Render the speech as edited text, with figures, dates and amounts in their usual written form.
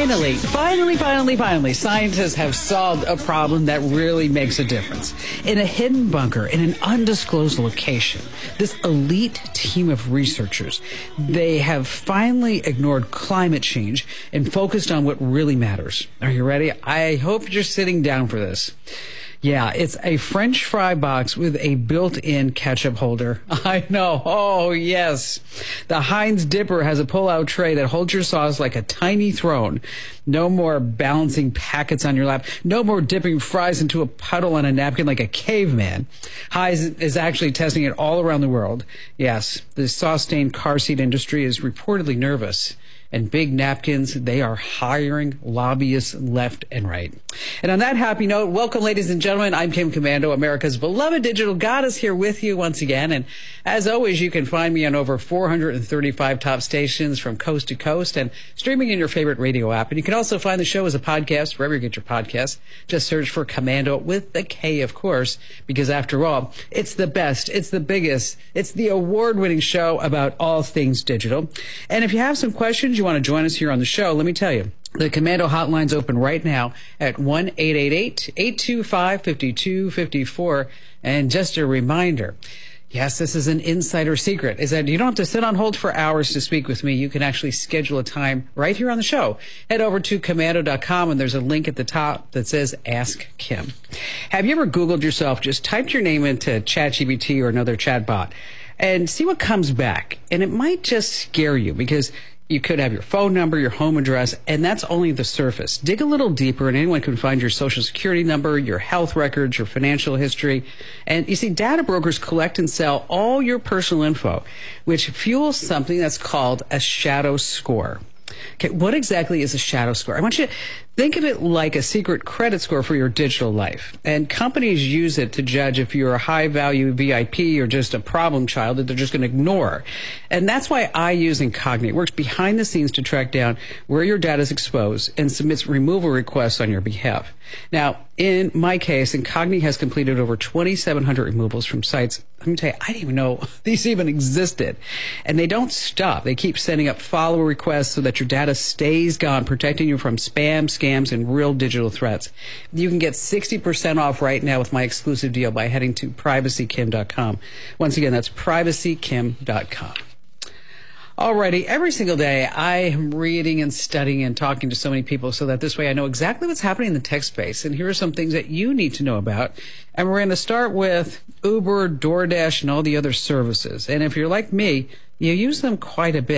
Finally, scientists have solved a problem that really makes a difference. In a hidden bunker in an undisclosed location, this elite team of researchers, they have finally ignored climate change and focused on what really matters. Are you ready? I hope you're sitting down for this. Yeah, it's a French fry box with a built-in ketchup holder. I know. Oh, yes. The Heinz Dipper has a pull-out tray that holds your sauce like a tiny throne. No more balancing packets on your lap. No more dipping fries into a puddle on a napkin like a caveman. Heinz is actually testing it all around the world. Yes, the sauce-stained car seat industry is reportedly nervous. And big napkins, they are hiring lobbyists left and right. And on that happy note, welcome, ladies and gentlemen. I'm Kim Komando, America's beloved digital goddess, here with you once again. And as always, you can find me on over 435 top stations from coast to coast and streaming in your favorite radio app. And you can also find the show as a podcast wherever you get your podcasts. Just search for Komando with the K, of course, because after all, it's the best, it's the biggest, it's the award-winning show about all things digital. And if you have some questions, you want to join us here on the show, let me tell you, the Komando hotline's open right now at 1-888-825-5254. And just a reminder, yes, this is an insider secret, is that you don't have to sit on hold for hours to speak with me. You can actually schedule a time right here on the show. Head over to Komando.com, and there's a link at the top that says Ask Kim. Have you ever Googled yourself, just typed your name into ChatGPT or another chatbot, and see what comes back? And it might just scare you, because you could have your phone number, your home address, and that's only the surface. Dig a little deeper, and anyone can find your social security number, your health records, your financial history. And you see, data brokers collect and sell all your personal info, which fuels something that's called a shadow score. Okay, what exactly is a shadow score? I want you to think of it like a secret credit score for your digital life. And companies use it to judge if you're a high-value VIP or just a problem child that they're just going to ignore. And that's why I use Incogni. It works behind the scenes to track down where your data is exposed and submits removal requests on your behalf. Now, in my case, Incogni has completed over 2,700 removals from sites. Let me tell you, I didn't even know these even existed. And they don't stop. They keep sending up follow requests so that your data stays gone, protecting you from spam, scams, and real digital threats. You can get 60% off right now with my exclusive deal by heading to privacykim.com. Once again, that's privacykim.com. Alrighty, every single day I am reading and studying and talking to so many people so that this way I know exactly what's happening in the tech space. And here are some things that you need to know about. And we're going to start with Uber, DoorDash, and all the other services. And if you're like me, you use them quite a bit.